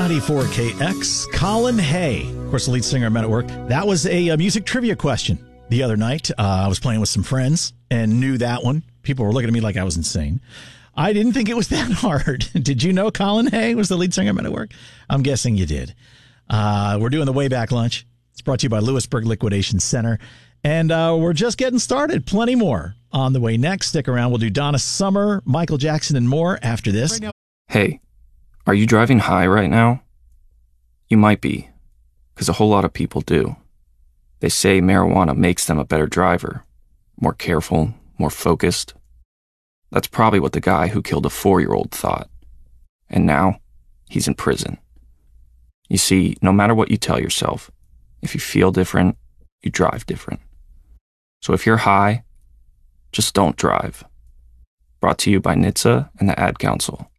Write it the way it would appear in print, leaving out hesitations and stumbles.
94KX, Colin Hay, of course, the lead singer of Men at Work. That was a music trivia question the other night. I was playing with some friends and knew that one. People were looking at me like I was insane. I didn't think it was that hard. Did you know Colin Hay was the lead singer of Men at Work? I'm guessing you did. We're doing the Wayback Lunch. It's brought to you by Lewisburg Liquidation Center. And we're just getting started. Plenty more on the way next. Stick around. We'll do Donna Summer, Michael Jackson, and more after this. Hey, are you driving high right now? You might be, because a whole lot of people do. They say marijuana makes them a better driver, more careful, more focused. That's probably what the guy who killed a 4-year-old thought. And now, he's in prison. You see, no matter what you tell yourself, if you feel different, you drive different. So if you're high, just don't drive. Brought to you by NHTSA and the Ad Council.